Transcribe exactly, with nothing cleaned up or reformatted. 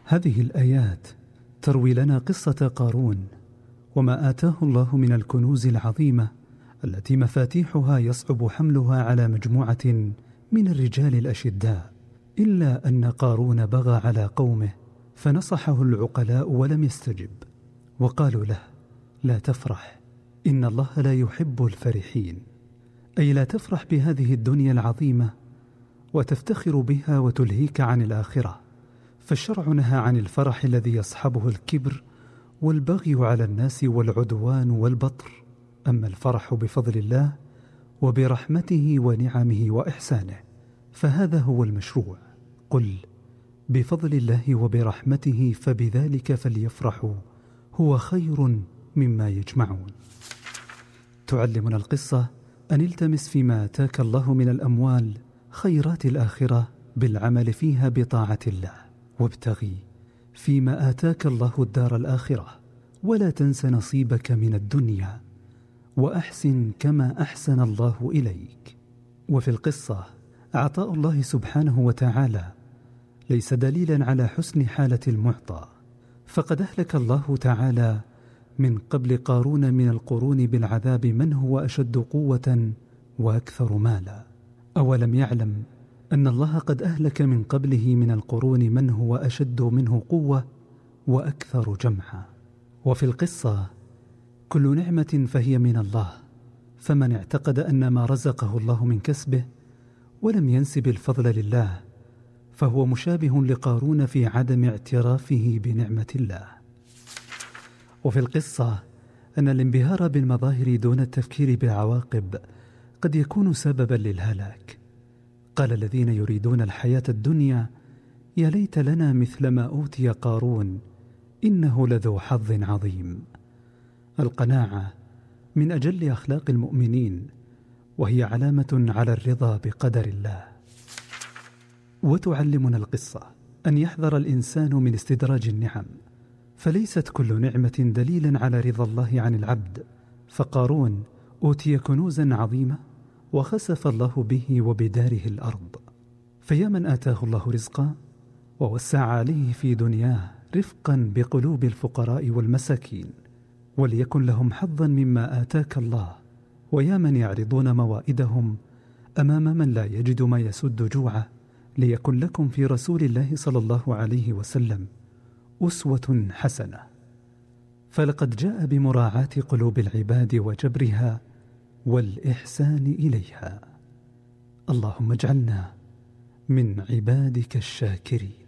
هذه الآيات تروي لنا قصة قارون وما آتاه الله من الكنوز العظيمة التي مفاتيحها يصعب حملها على مجموعة من الرجال الأشداء، إلا أن قارون بغى على قومه فنصحه العقلاء ولم يستجب، وقالوا له: لا تفرح، إن الله لا يحب الفرحين، أي لا تفرح بهذه الدنيا العظيمة وتفتخر بها وتلهيك عن الآخرة، فالشرع نهى عن الفرح الذي يصحبه الكبر والبغي على الناس والعدوان والبطر. أما الفرح بفضل الله وبرحمته ونعمه وإحسانه فهذا هو المشروع. قل بفضل الله وبرحمته فبذلك فليفرحوا هو خير مما يجمعون. تعلمنا القصة أن التمس فيما آتاك الله من الأموال خيرات الآخرة بالعمل فيها بطاعة الله، وابتغي فيما آتاك الله الدار الآخرة، ولا تنس نصيبك من الدنيا، وأحسن كما أحسن الله إليك. وفي القصة عطاء الله سبحانه وتعالى ليس دليلا على حسن حالة المعطى، فقد أهلك الله تعالى من قبل قارون من القرون بالعذاب من هو أشد قوة وأكثر مالا. أولم يعلم أن الله قد أهلك من قبله من القرون من هو أشد منه قوة وأكثر جمعا. وفي القصة كل نعمة فهي من الله، فمن اعتقد أن ما رزقه الله من كسبه ولم ينسب الفضل لله فهو مشابه لقارون في عدم اعترافه بنعمة الله. وفي القصة أن الانبهار بالمظاهر دون التفكير بالعواقب قد يكون سببا للهلاك. قال الذين يريدون الحياة الدنيا: يا ليت لنا مثل ما أوتي قارون إنه لذو حظ عظيم. القناعة من أجل أخلاق المؤمنين، وهي علامة على الرضا بقدر الله. وتعلمنا القصة أن يحذر الإنسان من استدراج النعم، فليست كل نعمة دليلا على رضا الله عن العبد. فقارون أوتي كنوزا عظيمة وخسف الله به وبداره الأرض، فيا من آتاه الله رزقا ووسع عليه في دنياه رفقا بقلوب الفقراء والمساكين، وليكن لهم حظا مما آتاك الله. ويا من يعرضون موائدهم أمام من لا يجد ما يسد جوعه، ليكن لكم في رسول الله صلى الله عليه وسلم أسوة حسنة. فلقد جاء بمراعاة قلوب العباد وجبرها والإحسان إليها. اللهم اجعلنا من عبادك الشاكرين.